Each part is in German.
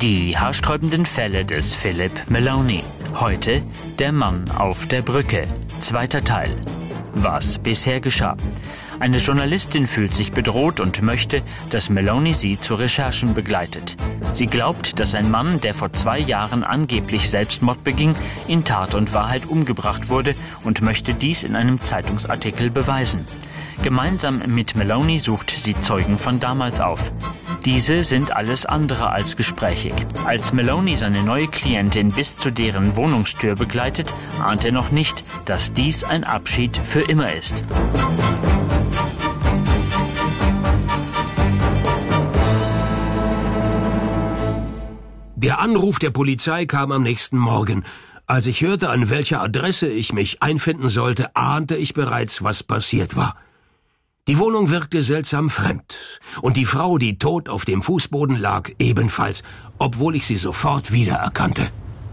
Die haarsträubenden Fälle des Philip Maloney. Heute der Mann auf der Brücke. Zweiter Teil. Was bisher geschah. Eine Journalistin fühlt sich bedroht und möchte, dass Maloney sie zu Recherchen begleitet. Sie glaubt, dass ein Mann, der vor 2 Jahren angeblich Selbstmord beging, in Tat und Wahrheit umgebracht wurde und möchte dies in einem Zeitungsartikel beweisen. Gemeinsam mit Maloney sucht sie Zeugen von damals auf. Diese sind alles andere als gesprächig. Als Maloney seine neue Klientin bis zu deren Wohnungstür begleitet, ahnt er noch nicht, dass dies ein Abschied für immer ist. Der Anruf der Polizei kam am nächsten Morgen. Als ich hörte, an welcher Adresse ich mich einfinden sollte, ahnte ich bereits, was passiert war. Die Wohnung wirkte seltsam fremd, und die Frau, die tot auf dem Fußboden lag, ebenfalls, obwohl ich sie sofort wiedererkannte.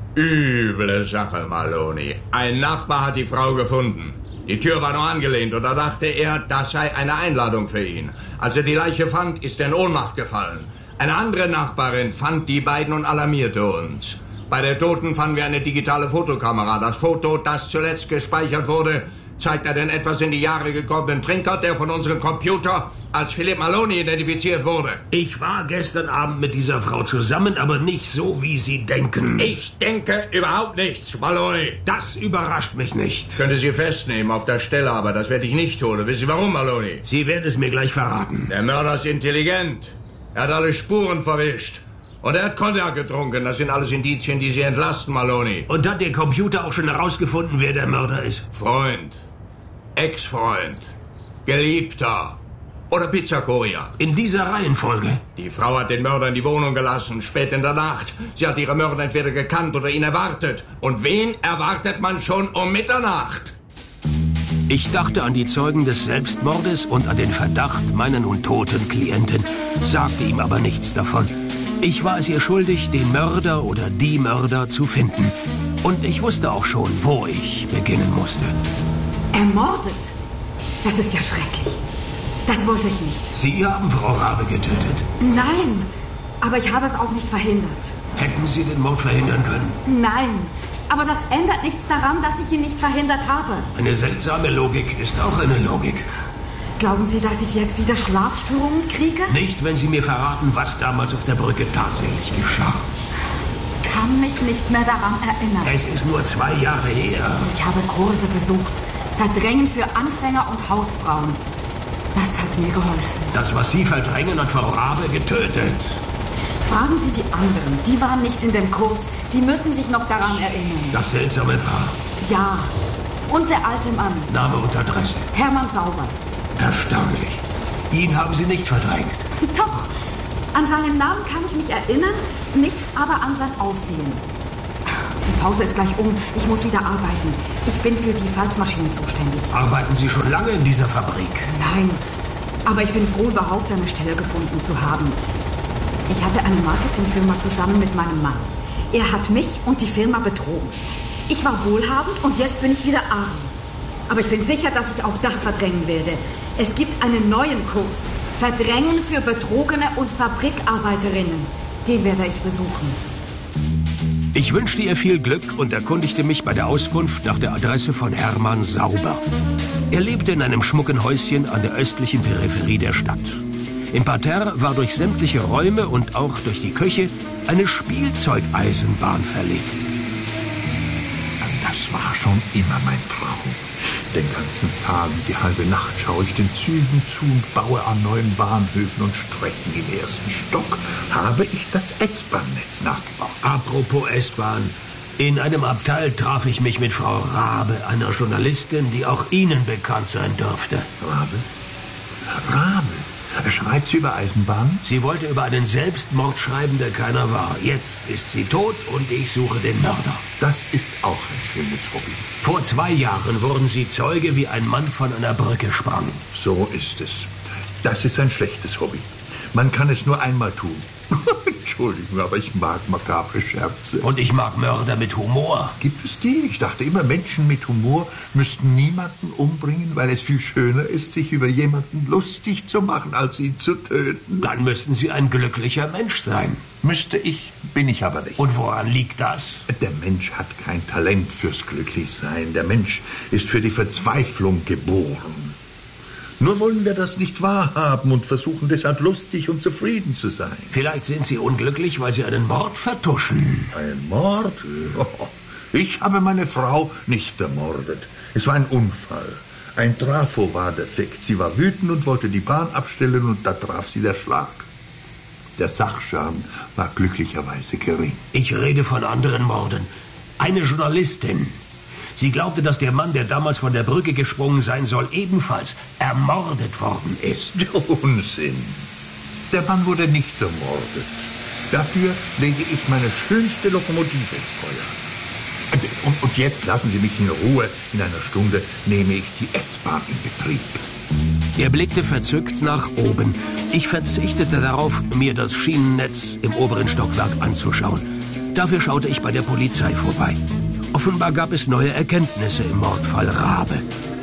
Üble Sache, Maloney. Ein Nachbar hat die Frau gefunden. Die Tür war noch angelehnt, und da dachte er, das sei eine Einladung für ihn. Als er die Leiche fand, ist er in Ohnmacht gefallen. Eine andere Nachbarin fand die beiden und alarmierte uns. Bei der Toten fanden wir eine digitale Fotokamera. Das Foto, das zuletzt gespeichert wurde, zeigt einen etwas in die Jahre gekommenen Trinker, der von unserem Computer als Philip Maloney identifiziert wurde. Ich war gestern Abend mit dieser Frau zusammen, aber nicht so, wie Sie denken. Ich denke überhaupt nichts, Maloney. Das überrascht mich nicht. Ich könnte Sie festnehmen auf der Stelle, aber das werde ich nicht tun. Wissen Sie warum, Maloney? Sie werden es mir gleich verraten. Der Mörder ist intelligent. Er hat alle Spuren verwischt. Und er hat Cognac getrunken. Das sind alles Indizien, die Sie entlasten, Maloney. Und hat der Computer auch schon herausgefunden, wer der Mörder ist? Freund. Ex-Freund. Geliebter. Oder Pizzakurier. In dieser Reihenfolge? Die Frau hat den Mörder in die Wohnung gelassen, spät in der Nacht. Sie hat ihre Mörder entweder gekannt oder ihn erwartet. Und wen erwartet man schon um Mitternacht? Ich dachte an die Zeugen des Selbstmordes und an den Verdacht meiner nun toten Klientin, sagte ihm aber nichts davon. Ich war es ihr schuldig, den Mörder oder die Mörder zu finden. Und ich wusste auch schon, wo ich beginnen musste. Ermordet? Das ist ja schrecklich. Das wollte ich nicht. Sie haben Frau Rabe getötet? Nein, aber ich habe es auch nicht verhindert. Hätten Sie den Mord verhindern können? Nein, aber das ändert nichts daran, dass ich ihn nicht verhindert habe. Eine seltsame Logik ist auch eine Logik. Glauben Sie, dass ich jetzt wieder Schlafstörungen kriege? Nicht, wenn Sie mir verraten, was damals auf der Brücke tatsächlich geschah. Ich kann mich nicht mehr daran erinnern. Es ist nur 2 Jahre her. Ich habe Kurse besucht. Verdrängen für Anfänger und Hausfrauen. Das hat mir geholfen. Das, was Sie verdrängen, hat Frau Rabe getötet. Fragen Sie die anderen. Die waren nicht in dem Kurs. Die müssen sich noch daran erinnern. Das seltsame Paar? Ja. Und der alte Mann. Name und Adresse? Hermann Sauber. Erstaunlich. Ihn haben Sie nicht verdrängt. Doch. An seinen Namen kann ich mich erinnern, nicht aber an sein Aussehen. Die Pause ist gleich um. Ich muss wieder arbeiten. Ich bin für die Falzmaschinen zuständig. Arbeiten Sie schon lange in dieser Fabrik? Nein, aber ich bin froh, überhaupt eine Stelle gefunden zu haben. Ich hatte eine Marketingfirma zusammen mit meinem Mann. Er hat mich und die Firma betrogen. Ich war wohlhabend und jetzt bin ich wieder arm. Aber ich bin sicher, dass ich auch das verdrängen werde. Es gibt einen neuen Kurs. Verdrängen für Betrogene und Fabrikarbeiterinnen. Den werde ich besuchen. Ich wünschte ihr viel Glück und erkundigte mich bei der Auskunft nach der Adresse von Hermann Sauber. Er lebte in einem schmucken Häuschen an der östlichen Peripherie der Stadt. Im Parterre war durch sämtliche Räume und auch durch die Küche eine Spielzeugeisenbahn verlegt. Das war schon immer mein Traum. Den ganzen Tag, die halbe Nacht schaue ich den Zügen zu und baue an neuen Bahnhöfen und Strecken im 1. Stock. Habe ich das S-Bahn-Netz nachgebaut. Apropos S-Bahn. In einem Abteil traf ich mich mit Frau Rabe, einer Journalistin, die auch Ihnen bekannt sein dürfte. Rabe? Rabe? Schreibt sie über Eisenbahnen? Sie wollte über einen Selbstmord schreiben, der keiner war. Jetzt ist sie tot und ich suche den Mörder. Das ist auch ein schönes Hobby. Vor 2 Jahren wurden Sie Zeuge, wie ein Mann von einer Brücke sprang. So ist es. Das ist ein schlechtes Hobby. Man kann es nur einmal tun. Entschuldigung, aber ich mag makabre Scherze. Und ich mag Mörder mit Humor. Gibt es die? Ich dachte immer, Menschen mit Humor müssten niemanden umbringen, weil es viel schöner ist, sich über jemanden lustig zu machen, als ihn zu töten. Dann müssten Sie ein glücklicher Mensch sein. Müsste ich, bin ich aber nicht. Und woran liegt das? Der Mensch hat kein Talent fürs Glücklichsein. Der Mensch ist für die Verzweiflung geboren. Nur wollen wir das nicht wahrhaben und versuchen deshalb lustig und zufrieden zu sein. Vielleicht sind Sie unglücklich, weil Sie einen Mord vertuschen. Ein Mord? Oh, ich habe meine Frau nicht ermordet. Es war ein Unfall. Ein Trafo war defekt. Sie war wütend und wollte die Bahn abstellen und da traf sie der Schlag. Der Sachschaden war glücklicherweise gering. Ich rede von anderen Morden. Eine Journalistin. Sie glaubte, dass der Mann, der damals von der Brücke gesprungen sein soll, ebenfalls ermordet worden ist. Unsinn. Der Mann wurde nicht ermordet. Dafür lege ich meine schönste Lokomotive ins Feuer. Und jetzt lassen Sie mich in Ruhe. In einer Stunde nehme ich die S-Bahn in Betrieb. Er blickte verzückt nach oben. Ich verzichtete darauf, mir das Schienennetz im oberen Stockwerk anzuschauen. Dafür schaute ich bei der Polizei vorbei. Offenbar gab es neue Erkenntnisse im Mordfall Rabe.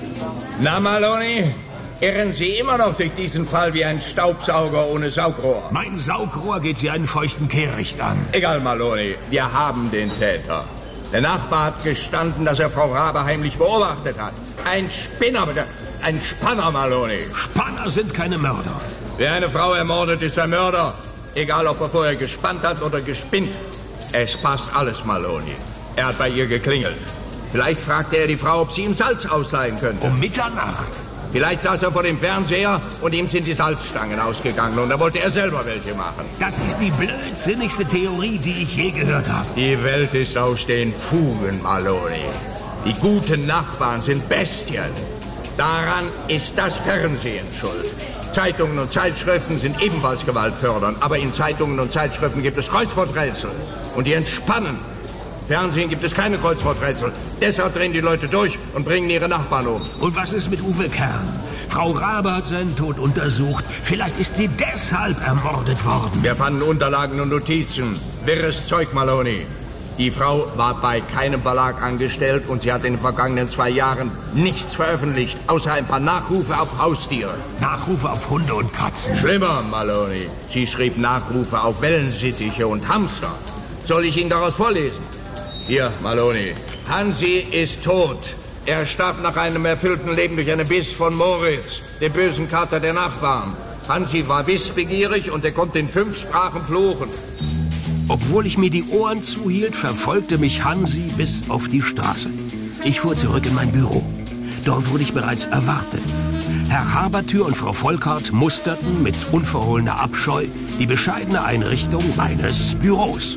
Na, Maloney, irren Sie immer noch durch diesen Fall wie ein Staubsauger ohne Saugrohr? Mein Saugrohr geht Sie einen feuchten Kehricht an. Egal, Maloney, wir haben den Täter. Der Nachbar hat gestanden, dass er Frau Rabe heimlich beobachtet hat. Ein Spinner, ein Spanner, Maloney. Spanner sind keine Mörder. Wer eine Frau ermordet, ist ein Mörder. Egal, ob er vorher gespannt hat oder gespinnt. Es passt alles, Maloney. Er hat bei ihr geklingelt. Vielleicht fragte er die Frau, ob sie ihm Salz ausleihen könnte. Um Mitternacht? Vielleicht saß er vor dem Fernseher und ihm sind die Salzstangen ausgegangen und da wollte er selber welche machen. Das ist die blödsinnigste Theorie, die ich je gehört habe. Die Welt ist aus den Fugen, Maloney. Die guten Nachbarn sind Bestien. Daran ist das Fernsehen schuld. Zeitungen und Zeitschriften sind ebenfalls gewaltfördernd, aber in Zeitungen und Zeitschriften gibt es Kreuzworträtsel und die entspannen. Im Fernsehen gibt es keine Kreuzworträtsel. Deshalb drehen die Leute durch und bringen ihre Nachbarn um. Und was ist mit Uwe Kern? Frau Rabe hat seinen Tod untersucht. Vielleicht ist sie deshalb ermordet worden. Wir fanden Unterlagen und Notizen. Wirres Zeug, Maloney. Die Frau war bei keinem Verlag angestellt und sie hat in den vergangenen 2 Jahren nichts veröffentlicht, außer ein paar Nachrufe auf Haustiere. Nachrufe auf Hunde und Katzen. Schlimmer, Maloney. Sie schrieb Nachrufe auf Wellensittiche und Hamster. Soll ich Ihnen daraus vorlesen? Hier, Maloney. Hansi ist tot. Er starb nach einem erfüllten Leben durch einen Biss von Moritz, dem bösen Kater der Nachbarn. Hansi war wissbegierig und er konnte in 5 Sprachen fluchen. Obwohl ich mir die Ohren zuhielt, verfolgte mich Hansi bis auf die Straße. Ich fuhr zurück in mein Büro. Dort wurde ich bereits erwartet. Herr Habertür und Frau Volkart musterten mit unverhohlener Abscheu die bescheidene Einrichtung meines Büros.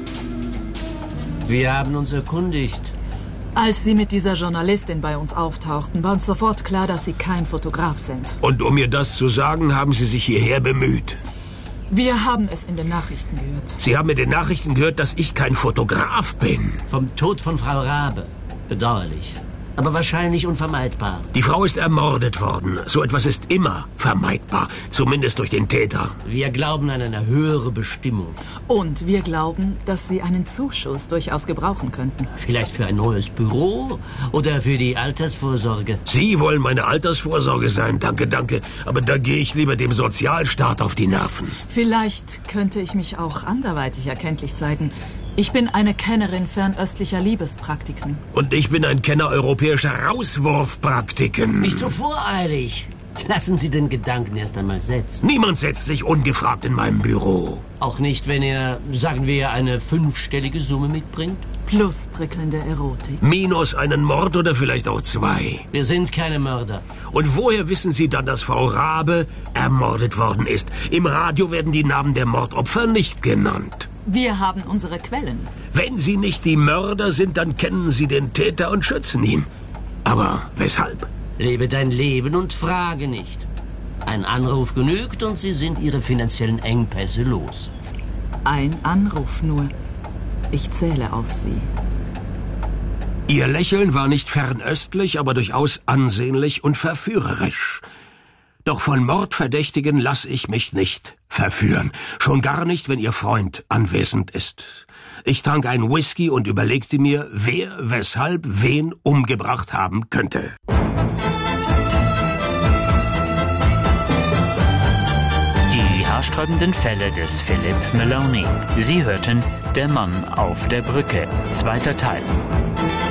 Wir haben uns erkundigt. Als Sie mit dieser Journalistin bei uns auftauchten, war uns sofort klar, dass Sie kein Fotograf sind. Und um mir das zu sagen, haben Sie sich hierher bemüht. Wir haben es in den Nachrichten gehört. Sie haben in den Nachrichten gehört, dass ich kein Fotograf bin. Vom Tod von Frau Rabe. Bedauerlich. Aber wahrscheinlich unvermeidbar. Die Frau ist ermordet worden. So etwas ist immer vermeidbar. Zumindest durch den Täter. Wir glauben an eine höhere Bestimmung. Und wir glauben, dass Sie einen Zuschuss durchaus gebrauchen könnten. Vielleicht für ein neues Büro oder für die Altersvorsorge. Sie wollen meine Altersvorsorge sein. Danke, danke. Aber da gehe ich lieber dem Sozialstaat auf die Nerven. Vielleicht könnte ich mich auch anderweitig erkenntlich zeigen. Ich bin eine Kennerin fernöstlicher Liebespraktiken. Und ich bin ein Kenner europäischer Rauswurfpraktiken. Nicht so voreilig. Lassen Sie den Gedanken erst einmal setzen. Niemand setzt sich ungefragt in meinem Büro. Auch nicht, wenn er, sagen wir, eine 5-stellige Summe mitbringt? Plus prickelnde Erotik. Minus einen Mord oder vielleicht auch 2. Wir sind keine Mörder. Und woher wissen Sie dann, dass Frau Rabe ermordet worden ist? Im Radio werden die Namen der Mordopfer nicht genannt. Wir haben unsere Quellen. Wenn Sie nicht die Mörder sind, dann kennen Sie den Täter und schützen ihn. Aber weshalb? Lebe dein Leben und frage nicht. Ein Anruf genügt und Sie sind Ihre finanziellen Engpässe los. Ein Anruf nur. Ich zähle auf Sie. Ihr Lächeln war nicht fernöstlich, aber durchaus ansehnlich und verführerisch. Doch von Mordverdächtigen lasse ich mich nicht verführen. Schon gar nicht, wenn Ihr Freund anwesend ist. Ich trank einen Whisky und überlegte mir, wer, weshalb, wen umgebracht haben könnte. Die haarsträubenden Fälle des Philip Maloney. Sie hörten Der Mann auf der Brücke, zweiter Teil.